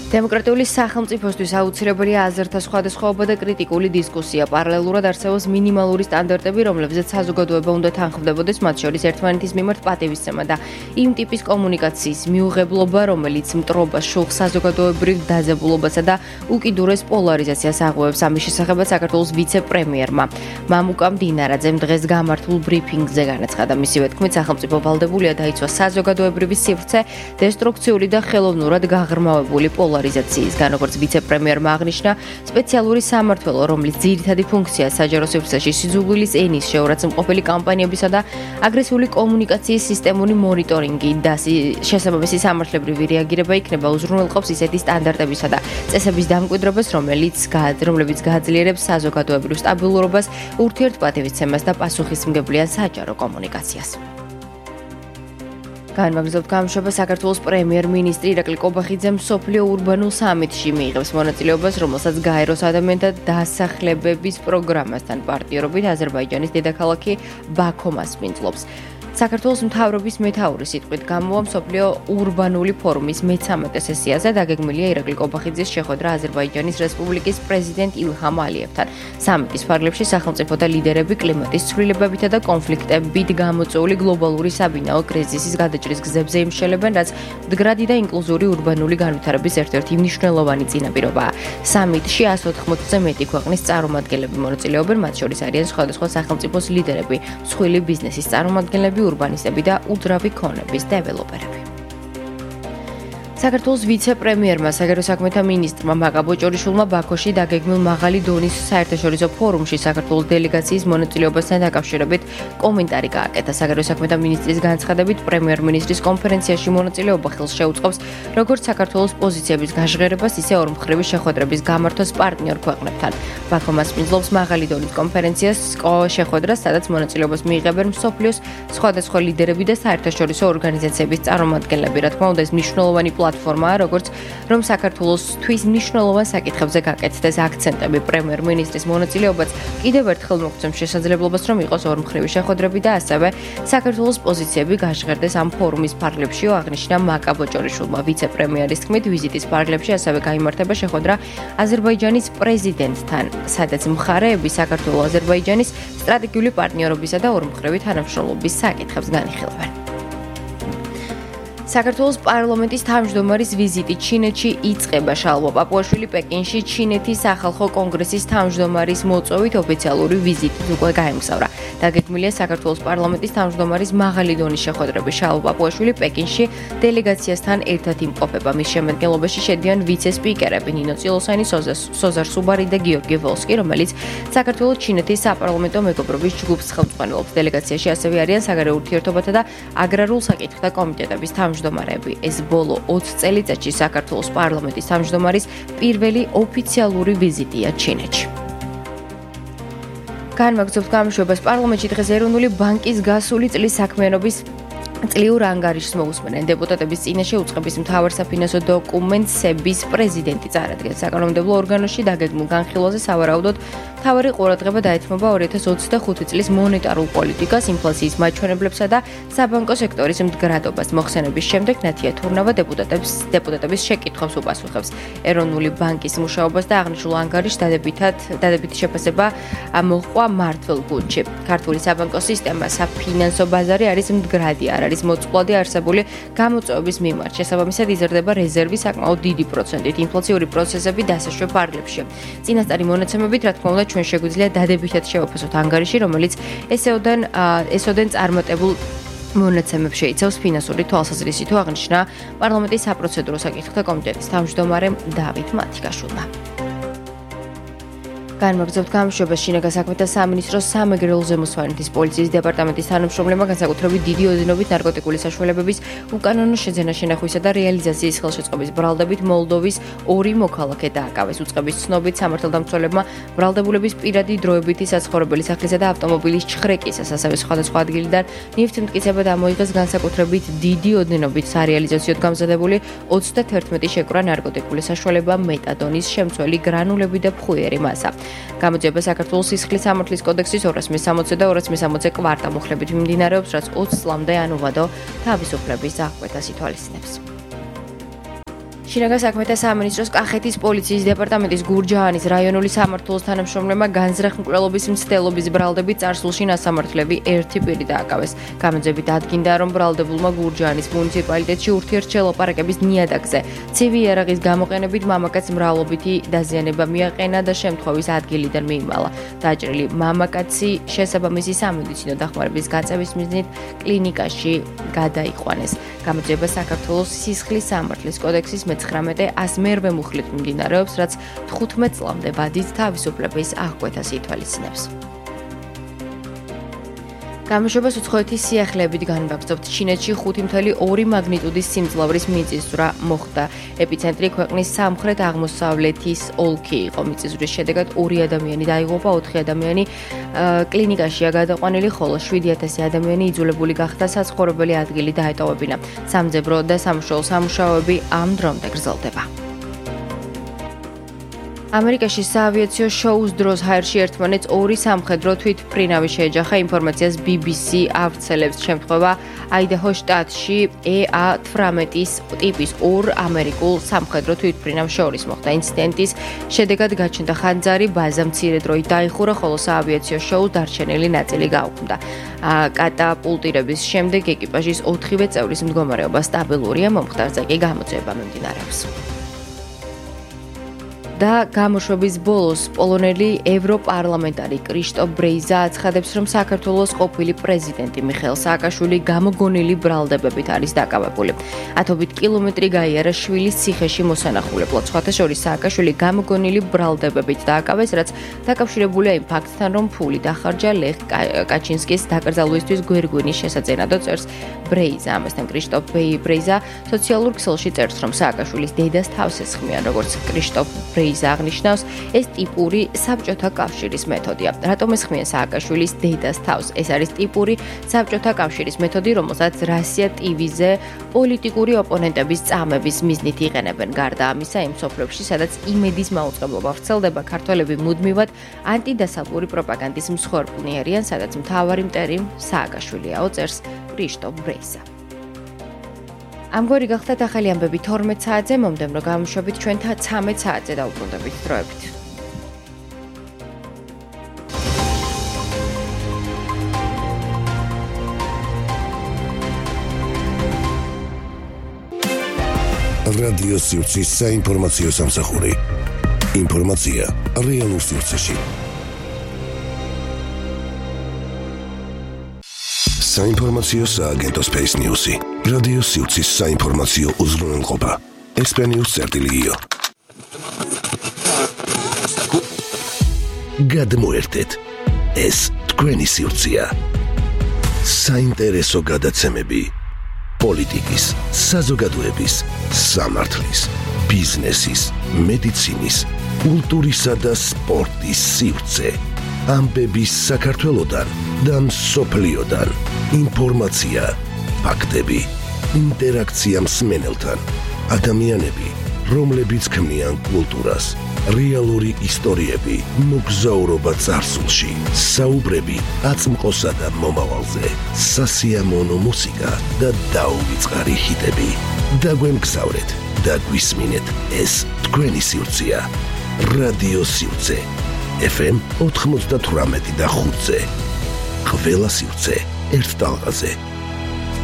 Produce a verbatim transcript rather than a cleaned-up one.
დემოკრატიული სახელმწიფოსთვის აუცილებელია აზრთა სხვადასხვაობა და კრიტიკული დისკუსია. პარალელურად არსებობს მინიმალური სტანდარტები, რომლებზეც საზოგადოება უნდა თანხმდებოდეს, მათ შორის ერთმანეთის მიმართ პატივისცემა და იმ ტიპის კომუნიკაციის მიუღებლობა, რომელიც მტრობას, შუხ საზოგადოებრივ დაძაბულობასა და უკიდურეს პოლარიზაციას აღუევს. ამის შესახებაც საქართველოს ვიცე-პრემიერმა მამუკა მდინარაძემ დღეს გამართულ ბრიფინგზე განაცხადა. მისივე თქმით, სახელმწიფო ვალდებულია დაიცვა საზოგადოებრივი სივრცე, დესტრუქციული და ხელოვნურად გაღრმავებული პოლარიზაციისგან, როგორც ვიცე-პრემიერმა აღნიშნა, სპეციალური სამმართველო, რომლის ძირითადი ფუნქციაა საჯარო სივრცეში სიძულვილის ენის შეურაცხმყოფელი კამპანიებისა და აგრესიული კომუნიკაციის სისტემური მონიტორინგი და შესაბამისი სამართლებრივი რეაგირება იქნება უზრუნველყოფს ისეთი სტანდარტებისა და წესების დამკვიდრებას, რომელიც რომლებიც გააძლიერებს საზოგადოებრივ სტაბილურობას, ურთიერთპატივისცემას და პასუხისმგებლიან საჯარო კომუნიკაციას. განმაგრძობთ გამოშვება საქართველოს პრემიერ-მინისტრი ირაკლი კობახიძე მსოფლიო ურბანულ სამიტში მიიღებს მონაწილეობას, რომელსაც გაეროს ადამიანთა დასახლებების პროგრამასთან პარტნიორობით აზერბაიჯანის დედაქალაქი ბაქო მასპინძლობს. საქართველოს მთავრობის მეთაურის სიტყვით გამოვა მსოფლიო ურბანული ფორუმის მეცამეტე სესიაზე დაგეგმილია ირაკლი კობახიძის შეხვედრა აზერბაიჯანის რესპუბლიკის პრეზიდენტ ილჰამ ალიევთან. სამიტის ფარგლებში სახელმწიფოთა ლიდერები კლიმატის ცვლილებებითა და კონფლიქტებით გამოწვეული გლობალური საბინაო კრიზისის გადაჭრის გზებზე იმშელებენ, რაც მდგრადი და ინკლუზიური ურბანული განვითარების ერთ-ერთი მნიშვნელოვანი წინაპირობაა. სამიტში εκατს ოთხმოცზე მეტი ქვეყნის წარმომადგენლები მონაწილეობენ, მათ შორის არიან სხვადასხვა სახელმწიფოს ლიდერები, მსხვილი ბიზნესის წარმომადგენლები, ურბანისტები და უძრავი ქონების დეველოპერები. საქართველოს ვიცე-პრემიერმა, საგარეო საქმეთა მინისტრმა მაკა ბოჭორიშვილმა ბაქოში დაგეგმილ მაღალი დონის საერთაშორისო ფორუმში საქართველოს დელეგაციის მონაწილეობასთან დაკავშირებით კომენტარი გააკეთა. საგარეო საქმეთა მინისტრის განცხადებით, პრემიერ-მინისტრის კონფერენციაში მონაწილეობა ხელს შეუწყობს როგორც საქართველოს პოზიციების გაჟღერებას, ისე ორმხრივი შეხვედრების გამართვას პარტნიორ ქვეყნებთან. ბაქო მასპინძლობს მაღალი დონის კონფერენციას შეხვედრას, სადაც მონაწილეობას მიიღებენ მსოფლიოს სხვადასხვა ლიდერები და საერთაშორისო ორგანიზაციების წარმომადგენლები. რა თქმა უნდა, ეს მნიშვნელოვანი პლატფორმაა, როგორც რომ საქართველოსთვის მნიშვნელოვან საკითხებზე გაკეთდეს აქცენტები. პრემიერ-მინისტრის მონაწილეობაც კიდევ ერთხელ მოგცემს შესაძლებლობას, რომ იყოს ორმხრივი შეხვედრები და ასევე საქართველოს პოზიციები გაჟღერდეს ამ ფორუმის ფარგლებში, აღნიშნა მაკა ბოჭორიშვილმა. ვიცე-პრემიერის თქმით, ვიზიტის ფარგლებში ასევე გაიმართება შეხვედრა აზერბაიჯანის პრეზიდენტთან, სადაც მხარეები საქართველოს-აზერბაიჯანის სტრატეგიული პარტნიორობისა და ორმხრივი თანამშრომლობის საკითხებს განიხილავენ. საქართველოს პარლამენტის თავმჯდომარის ვიზიტი ჩინეთში იწყება. შალვა პაპუაშვილი პეკინში ჩინეთის სახალხო კონგრესის თავმჯდომარის მოწვევით ოფიციალური ვიზიტით უკვე გაემგზავრა. დაგეგმილია საქართველოს პარლამენტის თავმჯდომარის მაღალი დონის შეხვედრები. შალვა პაპუაშვილი პეკინში დელეგაციასთან ერთად იმყოფება. მის შემადგენლობაში შედიან ვიცე-სპიკერები ნინო წილოსანი, სოზარ სუბარი და გიორგი ვოლსკი, რომელიც საქართველოს ჩინეთის საპარლამენტო მეგობრობის ჯგუფს ხელმძღვანელობს. დელეგაციაში ასევე არიან საგარეო ურთიერთობათა და აგრარულ საკითხთა კომიტეტების თავმჯდომარეები. ეს ბოლო ოცი წელიწადში საქართველოს პარლამენტის თავმჯდომარის პირველი ოფიციალური ვიზიტია ჩინეთში. განმაგრძობთ გამოშვებას პარლამენტში დღეს ეროვნული ბანკის გასული წლის საქმიანობის წლიურ ანგარიშს მოусმენენ. დეპუტატების წინაშე უწყების მთავარ საფინანსო დოკუმენტების პრეზიდენტი წარადგენს. საკანონმდებლო ორგანოში დაგეგმილ განხილვაზე სავარაუდოდ მთავარი ყურადღება დაეთმობა ორი ათას ოცდახუთი წლის მონეტარულ პოლიტიკას, ინფლაციის მაჩვენებლებსა და საბანკო სექტორის მდგრადობას. მოხსენების შემდეგ ნათია თურნავა დეპუტატებს დეპუტატების შეკითხვებს უპასუხებს. ეროვნული ბანკის მუშაობას და აღნიშნულ ანგარიშს დადებითად დადებითი შეფასება მოჰყვა მართლ გუნდში. ქართული საბანკო სისტემა, საფინანსო ბაზარი არის მდგრადი, არ არის მოწყვლადი არსებული გამოწვევების მიმართ. შესაბამისად იზრდება რეზერვი საკმაოდ დიდი პროცენტით. ინფლაციური პროცესები დასაშვებ ფარგლებშია. წინასწარი მონაცემებით, რა თქმა უნდა, ჩვენ შეგვიძლია დადებითად შევაფასოთ ანგარიში, რომელიც ესეოდან ესოდენ წარმატებულ მონაცემებს შეიცავს ფინანსური თვალსაზრისით, აღნიშნა პარლამენტის საპროცედურო საკითხთა კომიტეტის თავმჯდომარე დავით მათიკაშვილმა. განმაგრძობთ გამოშვებას შინაგან საქმეთა სამინისტროს სამეგრელო ზემოსვანეთის პოლიციის დეპარტამენტის თანამშრომლებმა განსაკუთრებით დიდი ოდენობით ნარკოტიკული საშუალებების უკანონო შეძენა შენახვისა და რეალიზაციის ხელშეწყობის ბრალდებით მოლდოვის ორი მოქალაქე დააკავეს. უწყების ცნობით სამართალდამცველებმა ბრალდებულების პირადი დროებითი საცხოვრებელი სახლისა და ავტომობილის ჩხრეკისას, ასევე სხვადასხვა ადგილიდან ნივთმტკიცება დამოიღეს განსაკუთრებით დიდი ოდენობით სარეალიზაციოდ გამზადებული ოცდათერთმეტი შეკვრა ნარკოტიკული საშუალება, მეტადონის შემცველი გრანულები და ფხვიერი მასა. გამოძიება საქართველოს სისხლის სამართლის კოდექსის ორას მესამოცე და ორას მესამოცე კვარტა მუხლებით მიმდინარეობს, რაც ოცი წლამდე ანუვადო თავისუფლების აღკვეთას ითვალისწინებს. შინაგან საქმეთა სამინისტროს კახეთის პოლიციის დეპარტამენტის გურჯაანის რაიონული სამმართველოს თანამშრომლებმა განზრახ მკვლელობის მცდელობის ბრალდებით წარსულში ნასამართლები ერთი პირი დააკავეს. გამოძებით ადგინდა, რომ ბრალდებულმა გურჯაანის მუნიციპალიტეტში ურთიერთშელაპარაკების ნიადაგზე ცივი იარაღის გამოყენებით მამაკაცს მრავლობითი დაზიანება მიაყენა და შემთხვევის ადგილიდან მიიმალა. დაჭრილი მამაკაცი შესაბამისი სამედიცინო დახმარების გაწევის მიზნით კლინიკაში გადაიყვანეს. გამოძიება საქართველოს სისხლის სამართლის კოდექსის მეცხრამეტე ას მერვე მუხლით მიმდინარეობს, რაც თხუთმეტ წლამდე ვადით თავისუფლების აღკვეთას ითვალისწინებს. გამოშვებას უცხოეთის სიახლეებით განვაგრძობთ. ჩინეთში ხუთი ფاصლე ორი მაგნიტუდის სიმძლავრის მიწისძვრა მოხდა. ეპიცენტრი ქვეყნის სამხრეთ-აღმოსავლეთის ოლქი იყო. მიწისძვრის შედეგად ორი ადამიანი დაიღუპა, ოთხი ადამიანი კლინიკაშია გადაყვანილი, ხოლო შვიდი ათასი ადამიანი იძულებული გახდა საცხოვრებელი ადგილი დაეტოვებინა. სამძებრო და სამშოულო სამუშაოები ამ დრომდე გრძელდება. ამერიკაში საავიაციო შოუს დროს ჰაერში ერთმანეთს ორი სამხედრო თვითმფრინავი შეეჯახა. ინფორმაციას ბი ბი სი ავრცელებს. შემთხვევა აიდაჰოს შტატში ე ა თვრამეტის ტიპის ორ ამერიკულ სამხედრო თვითმფრინავს შორის მოხდა. ინციდენტის შედეგად გაჩნდა ხანძარი, ბაზა მცირე დროით დაიხურა, ხოლო საავიაციო შოუს დარჩენილი ნაწილი გაუქმდა. კატაპულტირების შემდეგ ეკიპაჟის ოთხივე წევრის მდგომარეობა სტაბილურია, მომხდარზე კი გამოძიება მიმდინარეობს. და გამოშვების ბოლოს პოლონელი ევროპარლამენტარი კრიშტოფ ბრეიზა აცხადებს, რომ საქართველოს ყოფილი პრეზიდენტი მიხეილ სააკაშვილი გამოგონილი ბრალდებებით არის დაკავებული. ათობით კილომეტრი გაიარა შვილის ციხეში მოსანახულებლად. სხვათა შორის სააკაშვილი გამოგონილი ბრალდებებით დააკავეს, რაც დაკავშირებულია იმ ფაქტთან, რომ ფული დახარჯა ლეხ კაჩინსკის დაკრძალვისთვის გვერგვინის შესაძენადო წერს ბრეიზა. ამასთან კრიშტოფ ბრეიზა სოციალურ ქსელში წერს, რომ სააკაშვილის დედას თავს ესხმიან, როგორც კრიშტოფ ბრეიზა აღნიშნავს, ეს ტიპური საბჭოთა კავშირის მეთოდია. რატომ ესხმიან სააკაშვილის დედას თავს? ეს არის ტიპური საბჭოთა კავშირის მეთოდი, რომელსაც რასია ტივიზე პოლიტიკური ოპონენტების წამების მიზნით იყენებენ. გარდა ამისა, იმ სოფლებში, სადაც იმედის მაუწყებლობა ვრცელდება, ქართველები მუდმივად ანტიდასავლური პროპაგანდის მსხვერპლნი არიან, სადაც მთავარი მტერი სააკაშვილიაო, წერს კრიშტოფ ბრეიზა. ამგვარი გახდათ ახალი ამბები თორმეტ საათზე, მომდევნო გამოშვებით ჩვენთან ცამეტ საათზე დაუბრუნდებით დროებით. რადიო სივრცის საინფორმაციო სამსახური. ინფორმაცია რეალურ სივრცეში. საინფორმაციო სააგენტო Space News-ი. რადიო სივრცის საინფორმაციო უზრუნველყოფა. ესპენიურ წერტილიგიო. გადმოერთეთ. ეს თქვენი სივრცეა. საინტერესო გადაცემები. პოლიტიკის, საზოგადოების, სამართლის, ბიზნესის, მედიცინის, კულტურისა და სპორტის სივრცე. ამბების საქართველოდან და მსოფლიოდან. ინფორმაცია, ფაქტები, ინტერაქცია მსმენელთან. ადამიანები, რომლებიც ქმნიან კულტურას. რეალური ისტორიები, მოგზაურობა წარსულში. საუბრები აწმყოსა და მომავალზე. სასიამოვნო მუსიკა და დაუვიწყარი ჰიტები. დაგვემგზავრეთ და გვისმინეთ. ეს თქვენი სივრცეა. რადიო სივრცე. ეფ ემ ოთხმოცდათვრამეტი და ხუთზე. ყველა სივრცე ერთ ტალღაზე.